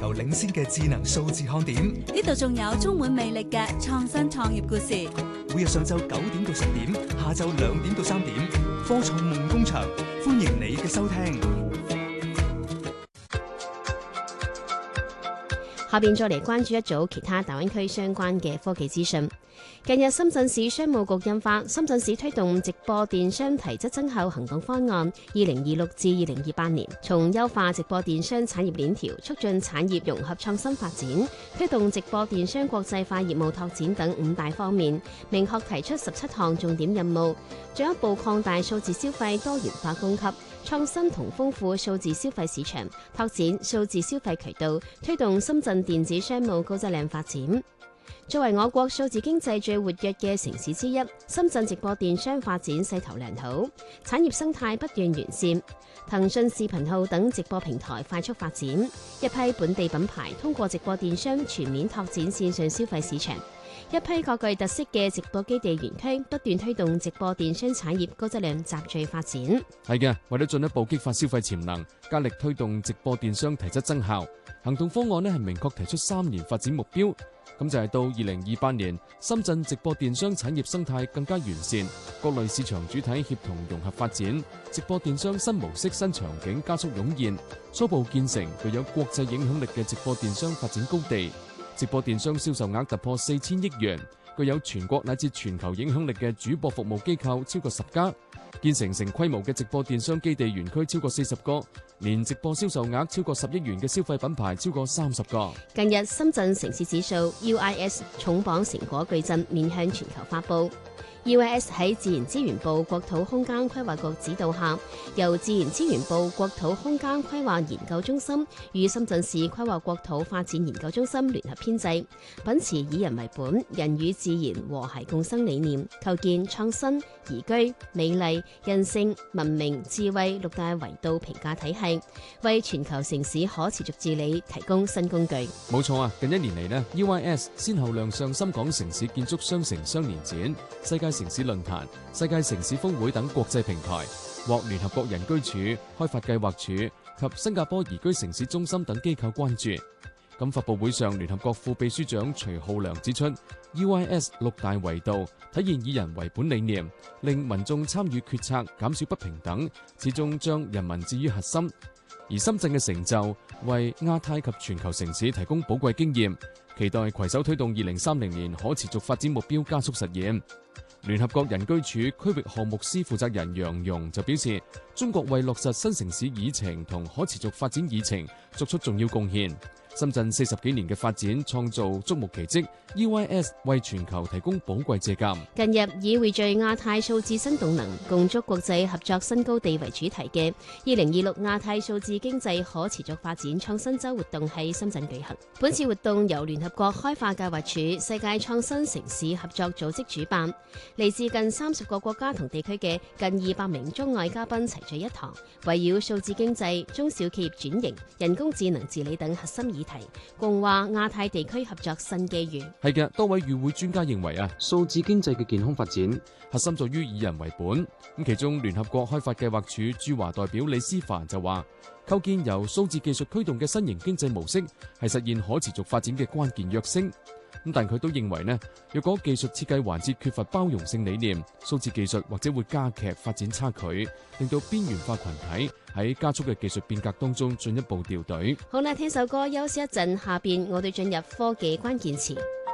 球領先嘅智能數字看點。 呢度仲有充滿魅力嘅創新創業故事。 每日上晝9點到10點，下晝2點到3點，科創夢工場，歡迎你嘅收聽。 下邊再嚟關注一組其他大灣區相關嘅科技資訊。近日，深圳市商務局印發《深圳市推動直播電商提質增效行動方案（2026至2028年）》，從優化直播電商產業鏈條、促進產業融合創新發展、推動直播電商國際化業務拓展等5大方面，明確提出17項重點任務，進一步擴大數字消費多元化供給，創新同豐富數字消費市場，拓展數字消費渠道，推動深圳電子商務高質量發展。作為我國數字經濟最活躍嘅城市之一，深圳直播電商發展勢頭良好，產業生態不斷完善。騰訊視頻號等直播平台快速發展，一批本地品牌通過直播電商全面拓展線上消費市場。一批各具特色嘅直播基地園區不斷推動直播電商產業高質量集聚發展。 係嘅，為咗進一步激發消費潛能，加力推動直播電商提質增效，行動方案係明確提出3年發展目標。咁就係到2028年，深圳直播電商產業生態更加完善，各類市場主體協同融合發展，直播電商新模式新場景加速湧現，初步建成具有國際影響力嘅直播電商發展高地。直播電商銷售額突破4000億元，具有全國乃至全球影響力嘅主播服務機構超過10家，建成成規模嘅直播電商基地園區超過40個，年直播銷售額超過10億元嘅消費品牌超過30個。 近日，深圳城市指數 UIS 重磅成果矩陣面向全球發布。UIS 喺自然資源部國土空間規劃局指導下，由自然資源部國土空間規劃研究中心與深圳市規劃國土發展研究中心聯合編製，秉持以人為本、人與自然和諧共生理念，構建創新、宜居、美麗、韌性、文明、智慧6大維度評價體系，為全球城市可持續治理提供新工具。 冇錯啊！近1年嚟呢 UIS 先後亮相深港城市建築雙城雙年展、世界城市論壇、世界城市峰會等國際平台，獲聯合國人居署、開發計劃署及新加坡宜居城市中心等機構關注。咁發佈會上，聯合國副秘書長徐浩良指出 ，UIS 6大維度體現以人為本理念，令民眾參與決策，減少不平等，始終將人民置於核心。而深圳嘅成就，為亞太及全球城市提供寶貴經驗，期待攜手推動2030年可持續發展目標加速實現。聯合國人居署區域項目司負責人楊蓉就表示，中國為落實新城市議程同可持續發展議程作出重要貢獻。深圳40幾年嘅發展創造觸目奇蹟 ，UIS 為全球提供寶貴借鑑。 近日以匯聚亞太數字新動能、共築國際合作新高地為主題嘅2026亞太數字經濟可持續發展創新週活動喺深圳舉行。本次活動由聯合國開發計劃署、世界創新城市合作組織主辦，嚟自近30個國家同地區嘅近200名中外嘉賓齊聚一堂，圍繞數字經濟、中小企業轉型、人工智能治理等核心議題，共話亞太地區合作新機遇。 係嘅，多位與會專家認為啊，數字經濟嘅健康發展核心在於以人為本。咁其中聯合國開發計劃署駐華代表李思凡就話，構建由數字技術驅動嘅新型經濟模式係實現可持續發展嘅關鍵躍升。咁但佢都認為呢，若果技術設計環節缺乏包容性理念，數字技術或者會加劇發展差距，令到邊緣化群體喺加速嘅技術變革當中進一步掉隊。 好啦，聽首歌休息一陣，下邊我哋進入科技關鍵詞。